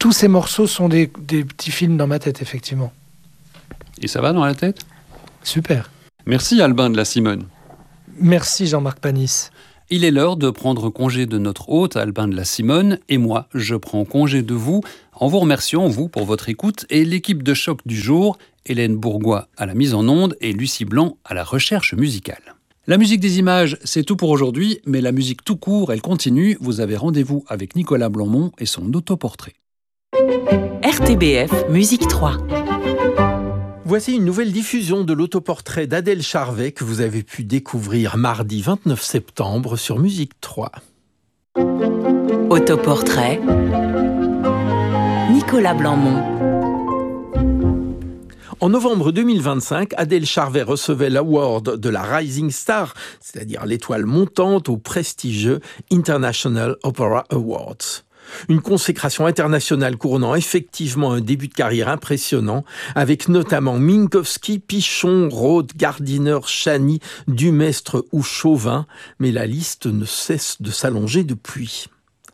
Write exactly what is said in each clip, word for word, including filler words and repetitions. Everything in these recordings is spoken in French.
tous ces morceaux sont des, des petits films dans ma tête, effectivement. Et ça va dans la tête ? Super. Merci Albin de la Simone. Merci Jean-Marc Panis. Il est l'heure de prendre congé de notre hôte Albin de la Simone, et moi, je prends congé de vous en vous remerciant, vous, pour votre écoute, et l'équipe de Choc du jour, Hélène Bourgois à la mise en onde et Lucie Blanc à la recherche musicale. La musique des images, c'est tout pour aujourd'hui, mais la musique tout court, elle continue. Vous avez rendez-vous avec Nicolas Blanmont et son autoportrait. R T B F Musique trois. Voici une nouvelle diffusion de l'autoportrait d'Adèle Charvet que vous avez pu découvrir mardi vingt-neuf septembre sur Musique trois. Autoportrait Nicolas Blanmont. En novembre deux mille vingt-cinq, Adèle Charvet recevait l'award de la Rising Star, c'est-à-dire l'étoile montante au prestigieux International Opera Awards. Une consécration internationale couronnant effectivement un début de carrière impressionnant, avec notamment Minkowski, Pichon, Rode, Gardiner, Chani, Dumestre ou Chauvin, mais la liste ne cesse de s'allonger depuis.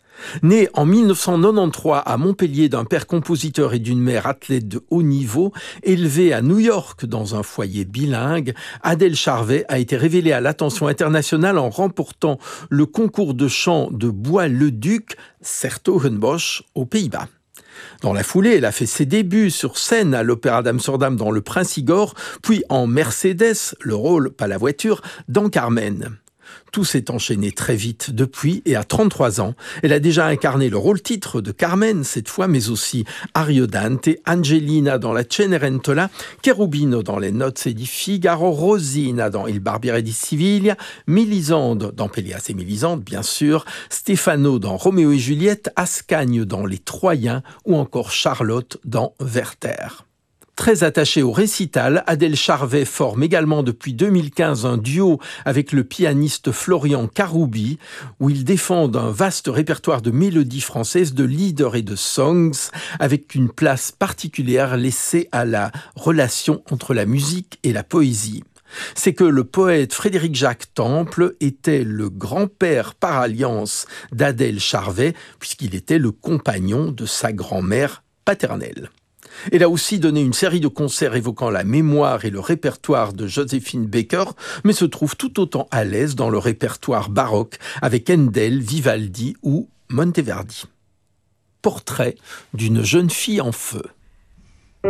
Née en mille neuf cent quatre-vingt-treize à Montpellier d'un père compositeur et d'une mère athlète de haut niveau, élevée à New York dans un foyer bilingue, Adèle Charvet a été révélée à l'attention internationale en remportant le concours de chant de Bois-le-Duc, 's-Hertogenbosch, aux Pays-Bas. Dans la foulée, elle a fait ses débuts sur scène à l'Opéra d'Amsterdam dans Le Prince Igor, puis en Mercedes, le rôle, pas la voiture, dans Carmen. Tout s'est enchaîné très vite depuis, et à trente-trois ans, elle a déjà incarné le rôle-titre de Carmen cette fois, mais aussi Ariodante, Angelina dans la Cenerentola, Cherubino dans Les Nozze di Figaro, Rosina dans Il Barbiere di Siviglia, Mélisande dans Péléas et Mélisande, bien sûr, Stefano dans Roméo et Juliette, Ascagne dans Les Troyens, ou encore Charlotte dans Werther. Très attachée au récital, Adèle Charvet forme également depuis deux mille quinze un duo avec le pianiste Florian Karoubi, où ils défendent un vaste répertoire de mélodies françaises, de leaders et de songs, avec une place particulière laissée à la relation entre la musique et la poésie. C'est que le poète Frédéric-Jacques Temple était le grand-père par alliance d'Adèle Charvet, puisqu'il était le compagnon de sa grand-mère paternelle. Elle a aussi donné une série de concerts évoquant la mémoire et le répertoire de Joséphine Baker, mais se trouve tout autant à l'aise dans le répertoire baroque avec Handel, Vivaldi ou Monteverdi. Portrait d'une jeune fille en feu.